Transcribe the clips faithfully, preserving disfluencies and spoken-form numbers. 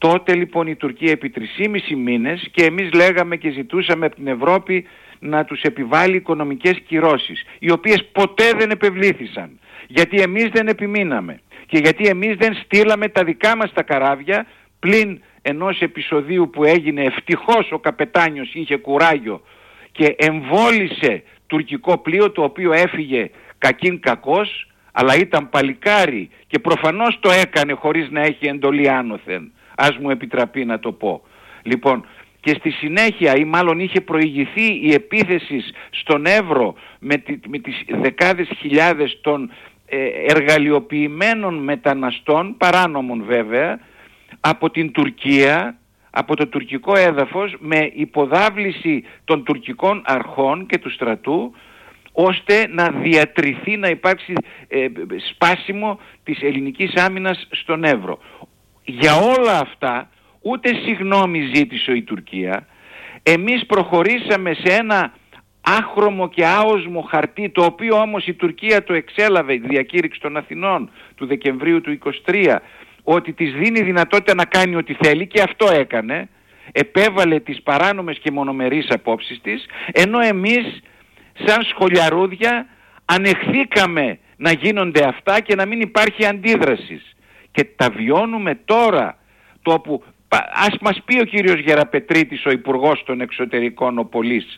Τότε λοιπόν η Τουρκία επί τρισήμισι μήνες, και εμείς λέγαμε και ζητούσαμε από την Ευρώπη να τους επιβάλλει οικονομικές κυρώσεις, οι οποίες ποτέ δεν επευλήθησαν, γιατί εμείς δεν επιμείναμε και γιατί εμείς δεν στείλαμε τα δικά μας τα καράβια, πλην ενός επεισοδίου που έγινε. Ευτυχώς ο καπετάνιος είχε κουράγιο και εμβόλισε τουρκικό πλοίο, το οποίο έφυγε κακήν κακός, αλλά ήταν παλικάρι και προφανώς το έκανε χωρίς να έχει εντολή άνωθεν, ας μου επιτραπεί να το πω. Λοιπόν, και στη συνέχεια, ή μάλλον είχε προηγηθεί η επίθεση στον Εύρο με, τη, με τις δεκάδες χιλιάδες των ε, εργαλειοποιημένων μεταναστών, παράνομων βέβαια, από την Τουρκία, από το τουρκικό έδαφος, με υποδάβληση των τουρκικών αρχών και του στρατού, ώστε να διατρυθεί, να υπάρξει ε, σπάσιμο της ελληνικής άμυνας στον Εύρο. Για όλα αυτά ούτε συγγνώμη ζήτησε η Τουρκία. Εμείς προχωρήσαμε σε ένα άχρωμο και άοσμο χαρτί, το οποίο όμως η Τουρκία το εξέλαβε, η διακήρυξη των Αθηνών του Δεκεμβρίου του είκοσι τρία, ότι της δίνει δυνατότητα να κάνει ό,τι θέλει, και αυτό έκανε. Επέβαλε τις παράνομες και μονομερείς απόψεις της, ενώ εμείς σαν σχολιαρούδια ανεχθήκαμε να γίνονται αυτά και να μην υπάρχει αντίδραση. Και τα βιώνουμε τώρα, το που ας μας πει ο κύριος Γεραπετρίτης, ο Υπουργός των Εξωτερικών, ο Πολής,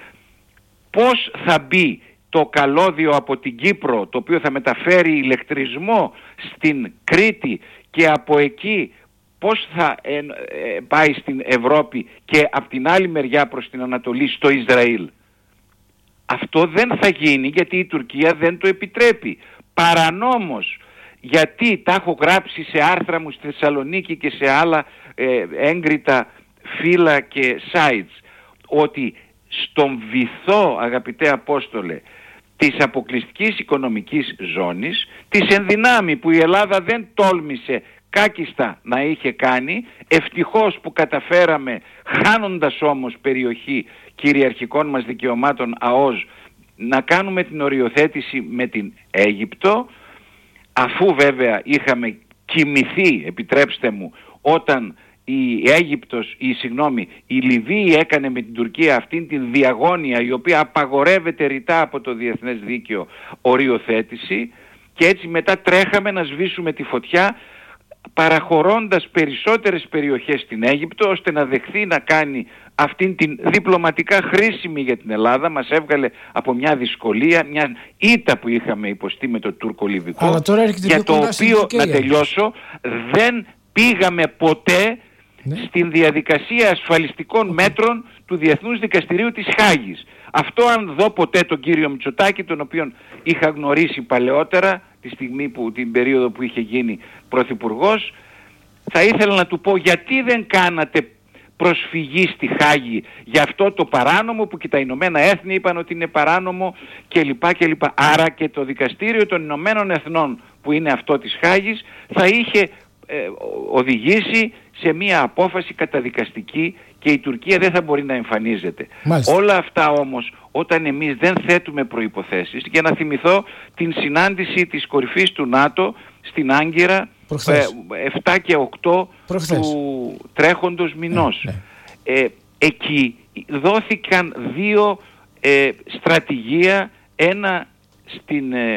πώς θα μπει το καλώδιο από την Κύπρο, το οποίο θα μεταφέρει ηλεκτρισμό στην Κρήτη, και από εκεί πώς θα ε, ε, πάει στην Ευρώπη και από την άλλη μεριά προς την Ανατολή στο Ισραήλ. Αυτό δεν θα γίνει, γιατί η Τουρκία δεν το επιτρέπει. Παρανόμως, γιατί τα έχω γράψει σε άρθρα μου στη Θεσσαλονίκη και σε άλλα ε, έγκριτα φύλλα και sites, ότι στον βυθό, αγαπητέ Απόστολε, της αποκλειστικής οικονομικής ζώνης, της ενδυνάμει που η Ελλάδα δεν τόλμησε κάκιστα να είχε κάνει, ευτυχώς που καταφέραμε, χάνοντας όμως περιοχή κυριαρχικών μας δικαιωμάτων ΑΟΣ, να κάνουμε την οριοθέτηση με την Αίγυπτο, αφού βέβαια είχαμε κοιμηθεί, επιτρέψτε μου, όταν η Αίγυπτος, η, συγγνώμη, η Λιβύη έκανε με την Τουρκία αυτήν την διαγώνια, η οποία απαγορεύεται ρητά από το διεθνές δίκαιο, οριοθέτηση, και έτσι μετά τρέχαμε να σβήσουμε τη φωτιά, παραχωρώντας περισσότερες περιοχές στην Αίγυπτο, ώστε να δεχθεί να κάνει αυτήν την διπλωματικά χρήσιμη για την Ελλάδα. Μας έβγαλε από μια δυσκολία, μια ήττα που είχαμε υποστεί με το τουρκο-λιβικό, για το οποίο, να τελειώσω, δεν πήγαμε ποτέ ναι. στην διαδικασία ασφαλιστικών okay. μέτρων του Διεθνούς Δικαστηρίου της Χάγης. Αυτό, αν δω ποτέ τον κύριο Μητσοτάκη, τον οποίον είχα γνωρίσει παλαιότερα, τη στιγμή που, την περίοδο που είχε γίνει πρωθυπουργός, θα ήθελα να του πω, γιατί δεν κάνατε προσφυγή στη Χάγη για αυτό το παράνομο, που και τα Ηνωμένα Έθνη είπαν ότι είναι παράνομο, κλπ. κλπ. Άρα και το Δικαστήριο των Ηνωμένων Εθνών, που είναι αυτό της Χάγης, θα είχε ε, οδηγήσει σε μια απόφαση καταδικαστική και η Τουρκία δεν θα μπορεί να εμφανίζεται. Μάλιστα. Όλα αυτά όμως, όταν εμείς δεν θέτουμε προϋποθέσεις, για να θυμηθώ την συνάντηση της κορυφής του ΝΑΤΟ στην Άγκυρα ε, επτά και οκτώ Προχθές. του τρέχοντος μηνός. Ναι, ναι. Ε, εκεί δόθηκαν δύο ε, στρατηγία, ένα στην ε,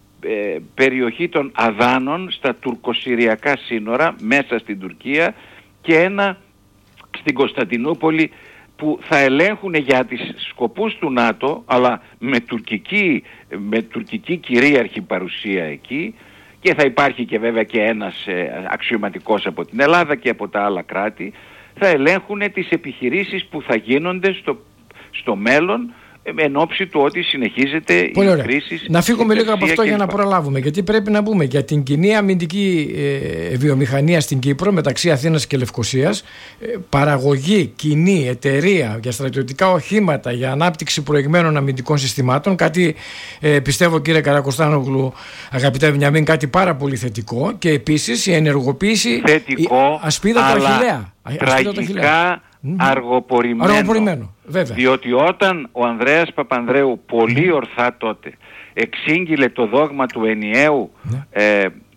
ε, περιοχή των Αδάνων, στα τουρκοσυριακά σύνορα, μέσα στην Τουρκία, και ένα στην Κωνσταντινούπολη, που θα ελέγχουν για τις σκοπούς του ΝΑΤΟ, αλλά με τουρκική, με τουρκική κυρίαρχη παρουσία εκεί, και θα υπάρχει και βέβαια και ένας ε, αξιωματικός από την Ελλάδα και από τα άλλα κράτη, θα ελέγχουν τις επιχειρήσεις που θα γίνονται στο, στο μέλλον, εν ώψη του ότι συνεχίζεται η κρίση. Να φύγουμε λίγο από αυτό για να προλάβουμε, γιατί πρέπει να πούμε για την κοινή αμυντική ε, βιομηχανία στην Κύπρο, μεταξύ Αθήνας και Λευκωσίας, ε, παραγωγή, κοινή εταιρεία για στρατιωτικά οχήματα, για ανάπτυξη προηγμένων αμυντικών συστημάτων, κάτι ε, πιστεύω, κύριε Καρακοστάνογλου, αγαπητέ Βενιαμίν, κάτι πάρα πολύ θετικό, και επίσης η ενεργοποίηση, θετικό, η ασπίδα του Αχιλλέα, τραγικά αργοπορημένο, αργοπορημένο βέβαια. Διότι όταν ο Ανδρέας Παπανδρέου πολύ ορθά τότε εξήγηλε το δόγμα του ενιαίου ναι. ε,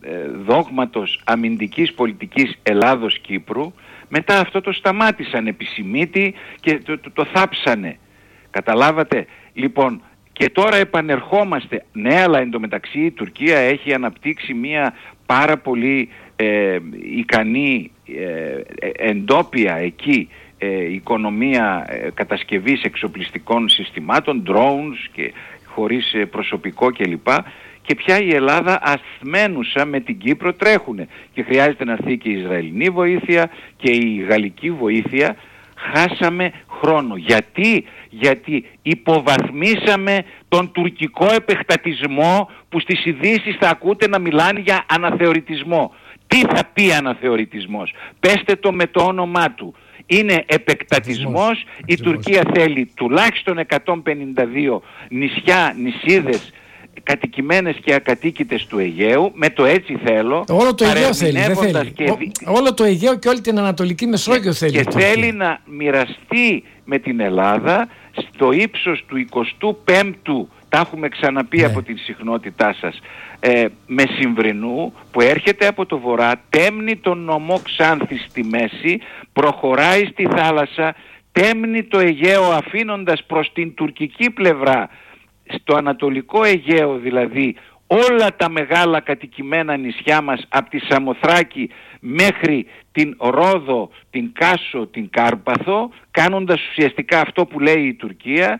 δόγματος αμυντικής πολιτικής Ελλάδος-Κύπρου, μετά αυτό το σταμάτησαν επισημίτη και το, το, το θάψανε. Καταλάβατε? Λοιπόν, και τώρα επανερχόμαστε. Ναι, αλλά εντωμεταξύ η Τουρκία έχει αναπτύξει μια πάρα πολύ ε, ικανή ε, εντόπια εκεί ε, οικονομία ε, κατασκευής εξοπλιστικών συστημάτων, drones και χωρίς ε, προσωπικό κλπ. Και πια η Ελλάδα ασθμένουσα με την Κύπρο τρέχουνε. Και χρειάζεται να έρθει και η Ισραηλινή βοήθεια και η Γαλλική βοήθεια. Χάσαμε χρόνο. Γιατί? Γιατί υποβαθμίσαμε τον τουρκικό επεκτατισμό που στις ειδήσεις θα ακούτε να μιλάνε για αναθεωρητισμό. Τι θα πει αναθεωρητισμός? Πέστε το με το όνομά του. Είναι επεκτατισμός. Η Τουρκία θέλει τουλάχιστον εκατόν πενήντα δύο νησιά, νησίδες κατοικημένες και ακατοίκητες του Αιγαίου, με το έτσι θέλω. Όλο το Αιγαίο θέλει, δεν θέλει. Και... Ό, όλο το Αιγαίο και όλη την Ανατολική Μεσόγειο και, θέλει. Και θέλει να μοιραστεί με την Ελλάδα στο ύψος του εικοστού πέμπτου, τα έχουμε ξαναπεί, ναι, από την συχνότητά σας, ε, Μεσημβρινού, που έρχεται από το βορρά, τέμνει τον νομό Ξάνθη στη μέση, προχωράει στη θάλασσα, τέμνει το Αιγαίο αφήνοντας προς την τουρκική πλευρά, στο Ανατολικό Αιγαίο δηλαδή, όλα τα μεγάλα κατοικημένα νησιά μας, από τη Σαμοθράκη μέχρι την Ρόδο, την Κάσο, την Κάρπαθο, κάνοντας ουσιαστικά αυτό που λέει η Τουρκία,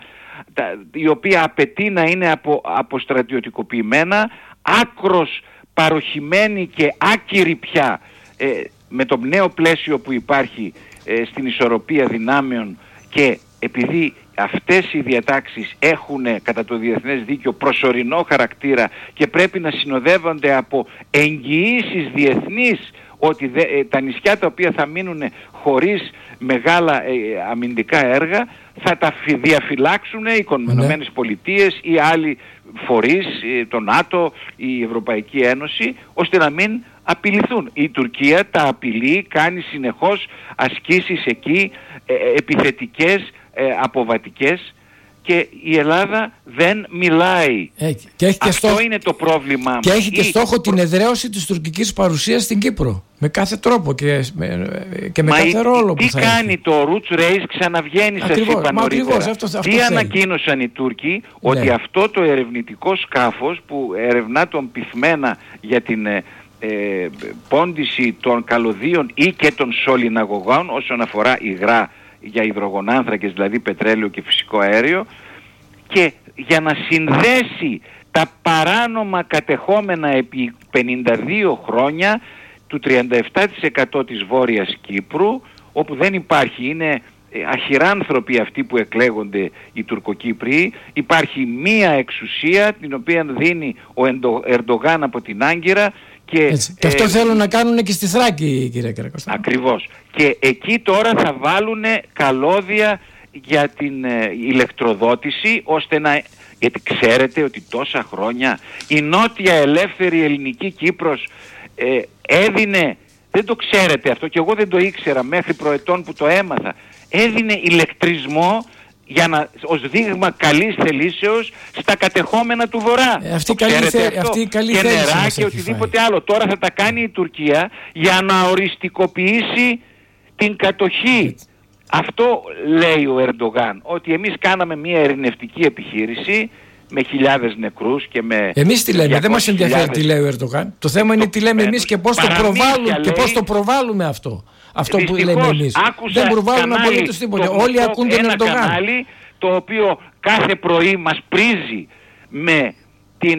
η οποία απαιτεί να είναι απο, αποστρατιωτικοποιημένα, άκρος παροχημένη και άκυρη πια ε, με το νέο πλαίσιο που υπάρχει ε, στην ισορροπία δυνάμεων, και επειδή αυτές οι διατάξεις έχουν κατά το διεθνές δίκαιο προσωρινό χαρακτήρα και πρέπει να συνοδεύονται από εγγυήσεις διεθνείς ότι δε, ε, τα νησιά τα οποία θα μείνουν χωρίς μεγάλα ε, αμυντικά έργα θα τα διαφυλάξουν οι Ηνωμένες Πολιτείες ή άλλοι φορείς, ε, το ΝΑΤΟ, η Ευρωπαϊκή Ένωση, ώστε να μην απειληθούν. Η Τουρκία τα απειλεί, κάνει συνεχώς ασκήσεις εκεί, ε, επιθετικές, ε, αποβατικές, και η Ελλάδα δεν μιλάει. Έχει. Και έχει και Αυτό στόχο... είναι το πρόβλημά μας. Και έχει και ή... στόχο την εδραίωση της τουρκικής παρουσίας στην Κύπρο. Με κάθε τρόπο και με, και με μα κάθε η... ρόλο τι που θα κάνει έχει. το Roots Race, ξαναβγαίνει, σας είπα νωρίτερα. Αυτό, αυτό τι θέλει. ανακοίνωσαν οι Τούρκοι? Ναι. Ότι αυτό το ερευνητικό σκάφος που ερευνά τον πυθμένα για την ε, ε, πόντιση των καλωδίων ή και των σωληναγωγών όσον αφορά υγρά για υδρογονάνθρακες, δηλαδή πετρέλαιο και φυσικό αέριο, και για να συνδέσει τα παράνομα κατεχόμενα επί πενήντα δύο χρόνια του τριάντα επτά τοις εκατό της Βόρειας Κύπρου, όπου δεν υπάρχει, είναι αχυράνθρωποι αυτοί που εκλέγονται οι Τουρκοκύπριοι, υπάρχει μία εξουσία την οποία δίνει ο Ερντογάν από την Άγκυρα. Και, Έτσι. Και αυτό ε, θέλουν να κάνουν και στη Θράκη, κύριε Καρακοστά. Ακριβώς. Και εκεί τώρα θα βάλουν καλώδια για την ε, ηλεκτροδότηση, ώστε να... Γιατί ξέρετε ότι τόσα χρόνια η νότια ελεύθερη ελληνική Κύπρος ε, έδινε, δεν το ξέρετε αυτό και εγώ δεν το ήξερα μέχρι προετών που το έμαθα, έδινε ηλεκτρισμό για να, ως δείγμα καλής θελήσεως στα κατεχόμενα του Βορρά. Ε, αυτή, καλή θε, αυτή η καλή και θέληση νερά και οτιδήποτε φάει. Άλλο. Τώρα θα τα κάνει η Τουρκία για να οριστικοποιήσει την κατοχή. Έτσι. Αυτό λέει ο Ερντογάν, ότι εμείς κάναμε μια ειρηνευτική επιχείρηση με χιλιάδες νεκρούς και με... Εμείς τι λέμε, δεν μας ενδιαφέρει τι λέει ο Ερντογάν. Το θέμα είναι τι λέμε εμείς και πώς το προβάλλουμε, και πώς το προβάλλουμε αυτό. Αυτό που λέμε εμείς. Δεν προβάλλουμε απολύτως τίποτα. Όλοι ακούν τον Ερντογάν. Ένα κανάλι το οποίο κάθε πρωί μας πρίζει με την...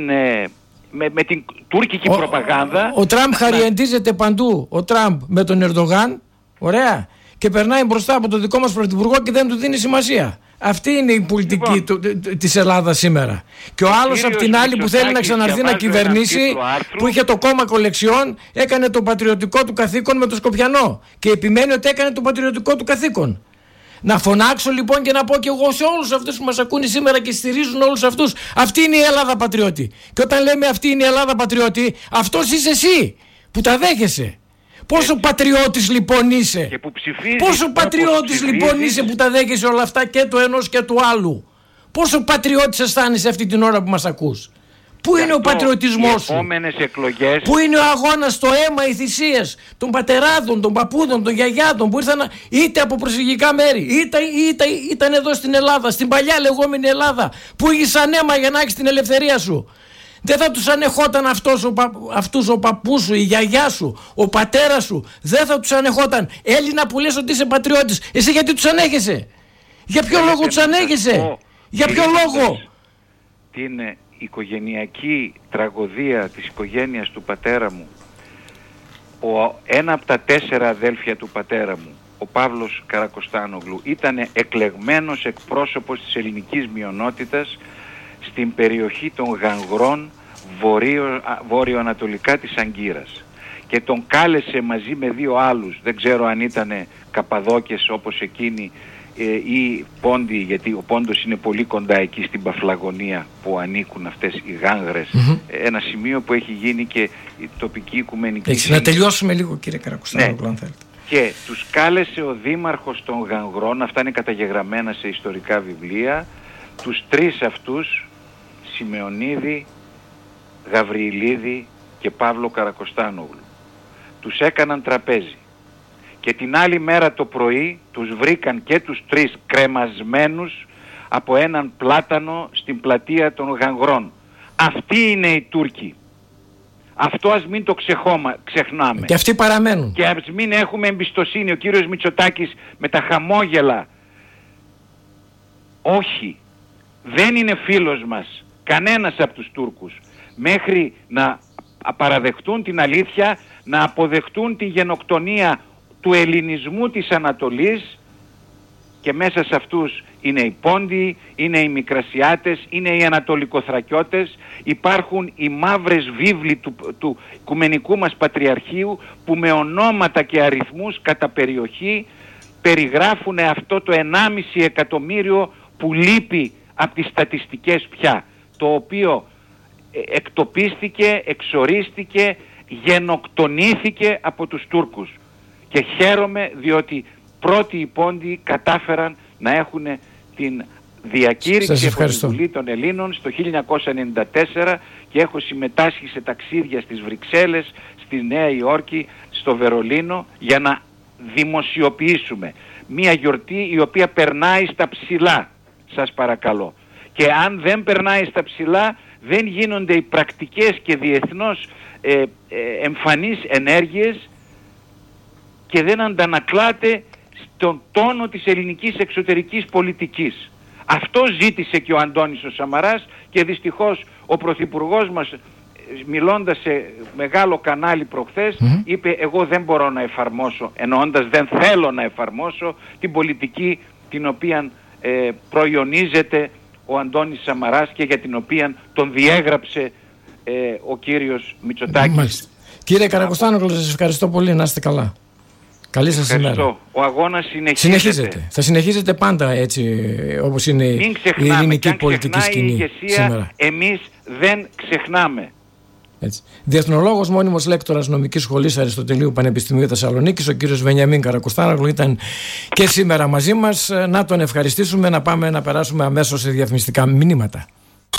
Με, με την τουρκική ο, προπαγάνδα. Ο, ο Τραμπ χαριεντίζεται παντού. Ο Τραμπ με τον Ερντογάν. Ωραία. Και περνάει μπροστά από το δικό μας πρωθυπουργό και δεν του δίνει σημασία. Αυτή είναι η πολιτική λοιπόν, του, της Ελλάδας σήμερα. Και ο άλλος απ' την άλλη που θέλει να ξαναρθεί να κυβερνήσει, που είχε το κόμμα κολεξιών, έκανε το πατριωτικό του καθήκον με το Σκοπιανό. Και επιμένει ότι έκανε το πατριωτικό του καθήκον. Να φωνάξω λοιπόν και να πω και εγώ σε όλους αυτούς που μας ακούνε σήμερα και στηρίζουν όλους αυτούς. Αυτή είναι η Ελλάδα πατριώτη. Και όταν λέμε αυτή είναι η Ελλάδα πατριώτη, αυτός είσαι εσύ που τα δέχεσαι. Πόσο έτσι. Πατριώτης λοιπόν είσαι. Και που ψηφίζει, Πόσο πατριώτης λοιπόν είσαι που τα δέχεσαι όλα αυτά και του ενός και του άλλου. Πόσο πατριώτης αισθάνεσαι αυτή την ώρα που μας ακούς. Πού είναι ο πατριωτισμός σου? Εκλογές... Πού είναι ο αγώνας στο αίμα, οι θυσίες των πατεράδων, των παππούδων, των γιαγιάδων που ήρθαν είτε από προσφυγικά μέρη, είτε, είτε ήταν εδώ στην Ελλάδα, στην παλιά λεγόμενη Ελλάδα, που ήγησαν αίμα για να έχεις την ελευθερία σου. Δεν θα τους ανεχόταν αυτός ο, πα, αυτούς ο παππούς σου, η γιαγιά σου, ο πατέρας σου. Δεν θα τους ανεχόταν. Έλληνα που λες ότι είσαι πατριώτης, εσύ γιατί τους ανέχεσαι? Για ποιο λόγο τους ανέχεσαι? Για ποιο λόγο? Την οικογενειακή τραγωδία της οικογένειας του πατέρα μου, ο, ένα από τα τέσσερα αδέλφια του πατέρα μου, ο Παύλος Καρακοστάνογλου, ήταν εκλεγμένος εκπρόσωπος της ελληνικής μειονότητας στην περιοχή των Γανγρών βορείο, βόρειο-ανατολικά της Αγκύρας, και τον κάλεσε μαζί με δύο άλλους, δεν ξέρω αν ήταν Καπαδόκες όπως εκείνοι ε, ή Πόντοι, γιατί ο Πόντος είναι πολύ κοντά εκεί στην Παφλαγωνία που ανήκουν αυτές οι Γάνγρες, mm-hmm. ένα σημείο που έχει γίνει και η τοπική οικουμενική. Έτσι, να τελειώσουμε λίγο, κύριε Καρακοστάνογλου, ναι. αν θέλετε. Και τους κάλεσε ο δήμαρχος των Γανγρών, αυτά είναι καταγεγραμμένα σε ιστορικά βιβλία, τους τρεις αυτούς, Σιμεωνίδη, Γαβριηλίδη και Παύλο Καρακοστάνογλου. Τους έκαναν τραπέζι και την άλλη μέρα το πρωί τους βρήκαν και τους τρεις κρεμασμένους από έναν πλάτανο στην πλατεία των Γανγρών. Αυτοί είναι οι Τούρκοι. Αυτό ας μην το ξεχώμα, ξεχνάμε. Και αυτοί παραμένουν. Και ας μην έχουμε εμπιστοσύνη. Ο κύριος Μητσοτάκης με τα χαμόγελα. Όχι, δεν είναι φίλος μας κανένας από τους Τούρκους, μέχρι να παραδεχτούν την αλήθεια, να αποδεχτούν την γενοκτονία του ελληνισμού της Ανατολής, και μέσα σε αυτούς είναι οι Πόντιοι, είναι οι Μικρασιάτες, είναι οι Ανατολικοθρακιώτες, υπάρχουν οι μαύρες βίβλοι του, του Οικουμενικού μας Πατριαρχείου που με ονόματα και αριθμούς κατά περιοχή περιγράφουν αυτό το ενάμιση εκατομμύριο που λείπει από τις στατιστικές πια, το οποίο εκτοπίστηκε, εξορίστηκε, γενοκτονήθηκε από τους Τούρκους. Και χαίρομαι διότι πρώτοι οι Πόντιοι κατάφεραν να έχουν την διακήρυξη από τη Βουλή των Ελλήνων στο χίλια εννιακόσια ενενήντα τέσσερα, και έχω συμμετάσχει σε ταξίδια στις Βρυξέλλες, στη Νέα Υόρκη, στο Βερολίνο, για να δημοσιοποιήσουμε μία γιορτή η οποία περνάει στα ψηλά, σας παρακαλώ. Και αν δεν περνάει στα ψηλά, δεν γίνονται οι πρακτικές και διεθνώς ε, ε, εμφανείς ενέργειες και δεν αντανακλάται στον τόνο της ελληνικής εξωτερικής πολιτικής. Αυτό ζήτησε και ο Αντώνης ο Σαμαράς, και δυστυχώς ο Πρωθυπουργός μας, μιλώντας σε μεγάλο κανάλι προχθές, mm-hmm. είπε εγώ δεν μπορώ να εφαρμόσω, εννοώντας δεν θέλω να εφαρμόσω την πολιτική την οποία ε, προϊονίζεται ο Αντώνης Σαμαράς και για την οποία τον διέγραψε ε, ο κύριος Μητσοτάκης. Μάλιστα. Κύριε Καρακοστάνογλου, σας ευχαριστώ πολύ, να είστε καλά. Καλή σας ημέρα. Ο αγώνας συνεχίζεται. συνεχίζεται. Θα συνεχίζεται πάντα έτσι όπως είναι η ελληνική πολιτική σκηνή η ηγεσία, σήμερα. Εμείς δεν ξεχνάμε. Έτσι. Διεθνολόγος, μόνιμος λέκτορας νομικής σχολής Αριστοτελείου Πανεπιστημίου Θεσσαλονίκης, ο κύριος Βενιαμίν Καρακοστάνογλου ήταν και σήμερα μαζί μας. Να τον ευχαριστήσουμε, να πάμε να περάσουμε αμέσως σε διαφημιστικά μηνύματα.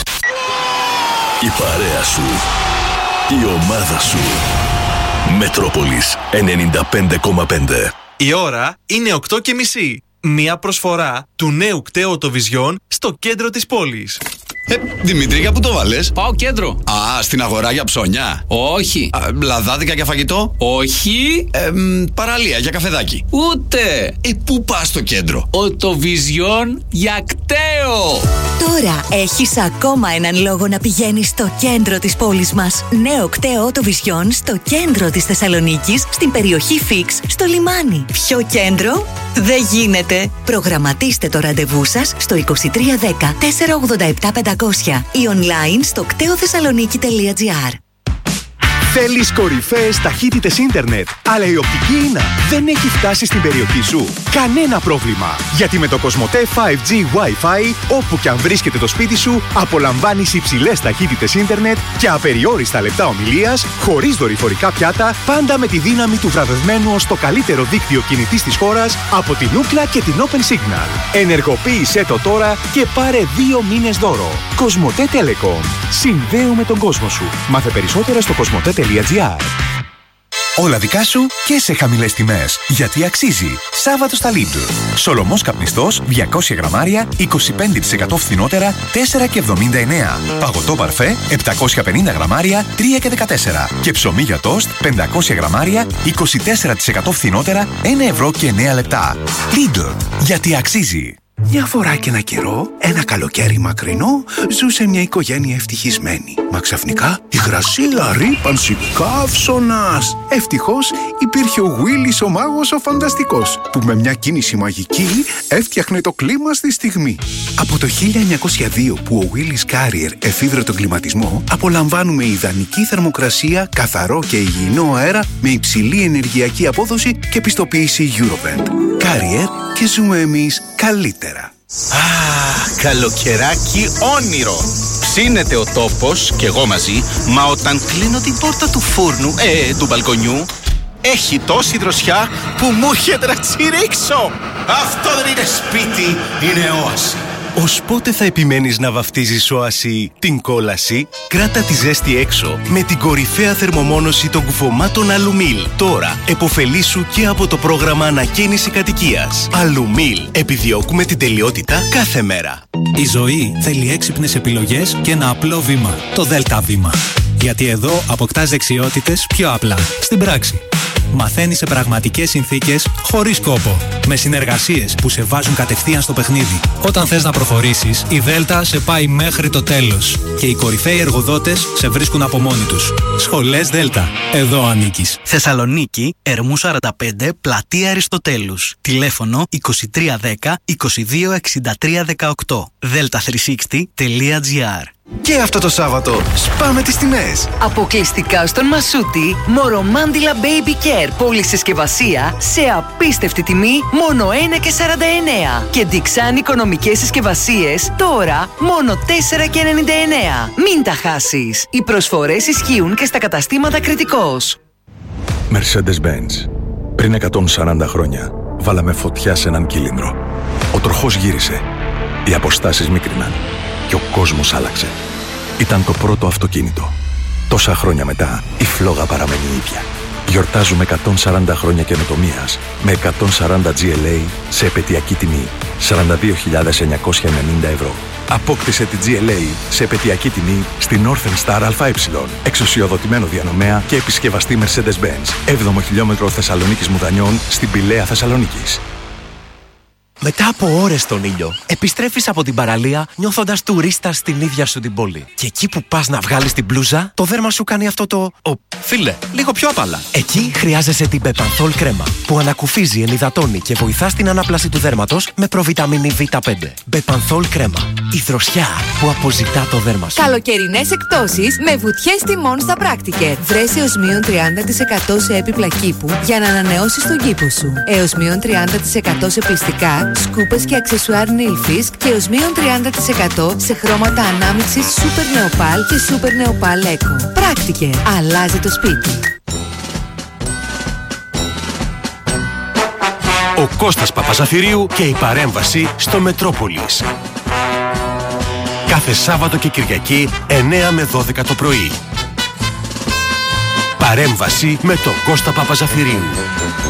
Η παρέα σου, η ομάδα σου. Μετρόπολης ενενήντα πέντε κόμμα πέντε. Η ώρα είναι οκτώ και μισή. Μία προσφορά του νέου κταίου Οτοβιζιόν στο κέντρο της πόλης. Ε, Δημήτρη, για πού το βάλες? Πάω κέντρο. Α, στην αγορά για ψώνια. Όχι. Α, λαδάδικα για φαγητό. Όχι. Ε, μ, παραλία για καφεδάκι. Ούτε. Ε, πού πας στο κέντρο? Οτοβιζιόν για κταίο. Τώρα έχεις ακόμα έναν λόγο να πηγαίνεις στο κέντρο της πόλης μας. Νέο κταίο Οτοβιζιόν στο κέντρο της Θεσσαλονίκης, στην περιοχή Φίξ, στο λιμάνι. Ποιο κέντρο? Δεν γίνεται. Προγραμματίστε το ραντεβού σας στο είκοσι τρία δέκα τετρακόσια ογδόντα επτά πεντακόσια ή online στο κτέο θεσσαλονίκη τελεία τζι άρ. Θέλεις κορυφαίες ταχύτητες ίντερνετ, αλλά η οπτική ίνα δεν έχει φτάσει στην περιοχή σου? Κανένα πρόβλημα, γιατί με το Κοσμοτέ φάιβ τζι Wi-Fi, όπου και αν βρίσκεται το σπίτι σου, απολαμβάνεις υψηλές ταχύτητες ίντερνετ και απεριόριστα λεπτά ομιλίας, χωρίς δορυφορικά πιάτα, πάντα με τη δύναμη του βραβευμένου ως το καλύτερο δίκτυο κινητής της χώρας από την Ookla και την Open Signal. Ενεργοποίησέ το τώρα και πάρε δύο μήνες δώρο. Κοσμοτέ Telecom. Συνδέουμε τον κόσμο σου. Μάθε περισσότερα στο κοσμοτέ τελεία τζι άρ. Όλα δικά σου και σε χαμηλές τιμές. Γιατί αξίζει. Σάββατο στα Lidl. Σολομός καπνιστός διακόσια γραμμάρια, είκοσι πέντε τοις εκατό φθηνότερα, τέσσερα και εβδομήντα εννέα. Παγωτό παρφέ, επτακόσια πενήντα γραμμάρια, τρία και δεκατέσσερα. Και ψωμί για τόστ, πεντακόσια γραμμάρια, είκοσι τέσσερα τοις εκατό φθηνότερα, ένα ευρώ και εννέα λεπτά. Lidl. Γιατί αξίζει. Μια φορά και ένα καιρό, ένα καλοκαίρι μακρινό, ζούσε μια οικογένεια ευτυχισμένη. Μα ξαφνικά, υγρασία, ρύπανση, καύσωνας. Ευτυχώς υπήρχε ο Willis ο μάγος ο φανταστικός, που με μια κίνηση μαγική έφτιαχνε το κλίμα στη στιγμή. Από το χίλια εννιακόσια δύο που ο Willis Carrier εφήβρε τον κλιματισμό, απολαμβάνουμε ιδανική θερμοκρασία, καθαρό και υγιεινό αέρα με υψηλή ενεργειακή απόδοση και πιστοποίηση Eurovent. Carrier, και ζούμε εμείς καλύτερα. Α, καλοκαιράκι όνειρο. Ψήνεται ο τόπος και εγώ μαζί, μα όταν κλείνω την πόρτα του φούρνου, ε, του μπαλκονιού, έχει τόση δροσιά που μου έρχεται να τσιρίξω. Αυτό δεν είναι σπίτι, είναι όαση. Ως πότε θα επιμένεις να βαφτίζεις όαση την κόλαση? Κράτα τη ζέστη έξω με την κορυφαία θερμομόνωση των κουφωμάτων Αλουμίλ. Τώρα εποφελήσου και από το πρόγραμμα ανακαίνιση κατοικίας. Αλουμίλ. Επιδιώκουμε την τελειότητα κάθε μέρα. Η ζωή θέλει έξυπνες επιλογές και ένα απλό βήμα. Το Δέλτα Βήμα. Γιατί εδώ αποκτάς δεξιότητες πιο απλά, στην πράξη. Μαθαίνεις σε πραγματικές συνθήκες, χωρίς κόπο. Με συνεργασίες που σε βάζουν κατευθείαν στο παιχνίδι. Όταν θες να προχωρήσεις, η Δέλτα σε πάει μέχρι το τέλος. Και οι κορυφαίοι εργοδότες σε βρίσκουν από μόνοι τους. Σχολές Δέλτα. Εδώ ανήκεις. Θεσσαλονίκη, Ερμού σαράντα πέντε, Πλατεία Αριστοτέλους. Τηλέφωνο είκοσι τρία δέκα είκοσι δύο εξήντα τρία δεκαοκτώ. δέλτα τριακόσια εξήντα τελεία τζι άρ. Και αυτό το Σάββατο σπάμε τις τιμές. Αποκλειστικά στον Μασούτη, Μορομάντιλα Baby Care πολυσυσκευασία σε απίστευτη τιμή μόνο ένα και σαράντα εννέα. Και Dixan οικονομικές συσκευασίες τώρα μόνο τέσσερα και ενενήντα εννέα. Μην τα χάσεις. Οι προσφορές ισχύουν και στα καταστήματα Κρητικός. Mercedes-Benz. Πριν εκατόν σαράντα χρόνια βάλαμε φωτιά σε έναν κύλινδρο. Ο τροχός γύρισε. Οι αποστάσεις μίκριναν. Και ο κόσμος άλλαξε. Ήταν το πρώτο αυτοκίνητο. Τόσα χρόνια μετά, η φλόγα παραμένει η ίδια. Γιορτάζουμε εκατόν σαράντα χρόνια καινοτομίας με εκατόν σαράντα τζι ελ έι σε επαιτειακή τιμή σαράντα δύο χιλιάδες εννιακόσια ενενήντα ευρώ. Απόκτησε τη τζι ελ έι σε επαιτειακή τιμή στη Northern Star ΑΕ, εξουσιοδοτημένο διανομέα και επισκευαστή Mercedes-Benz. έβδομο χιλιόμετρο Θεσσαλονίκης Μουδανιών στην Πηλαία Θεσσαλονίκης. Μετά από ώρες στον ήλιο, επιστρέφεις από την παραλία νιώθοντας τουρίστας στην ίδια σου την πόλη. Και εκεί που πας να βγάλεις την μπλούζα, το δέρμα σου κάνει αυτό το «Ο, φίλε, λίγο πιο απαλά». Εκεί χρειάζεσαι την Bepanthol κρέμα, που ανακουφίζει, ενυδατώνει και βοηθά στην ανάπλαση του δέρματος με προβιταμίνη βι πέντε. Bepanthol κρέμα. Η δροσιά που αποζητά το δέρμα σου. Καλοκαιρινές εκπτώσεις με βουτιές τιμών στα Πράκτικερ. Βρες έως μείον τριάντα τοις εκατό σε έπιπλα κήπου για να ανανεώσεις τον κήπο σου. Έως μείον τριάντα τοις εκατό σε πλυστικά, σκούπες και αξεσουάρ Nilfisk και έως μείον τριάντα τοις εκατό σε χρώματα ανάμειξης Super Neopal και Super Neopal Eco. Πράκτικερ. Αλλάζει το σπίτι. Ο Κώστας Παπαζαφυρίου και η παρέμβαση στο Μετρόπολης. Κάθε Σάββατο και Κυριακή εννέα με δώδεκα το πρωί. Παρέμβαση με τον Κώστα Παπαζαφυρίου.